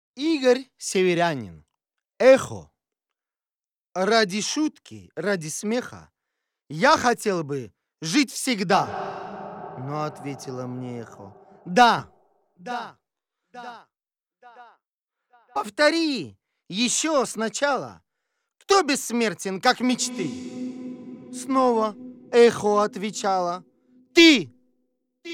Игорь Северянин. Эхо. Ради шутки, ради смеха я хотел бы жить всегда. Но ответила мне эхо. Да, да, да, да. Повтори еще сначала. Кто бессмертен, как мечты? Снова эхо отвечала. Ты!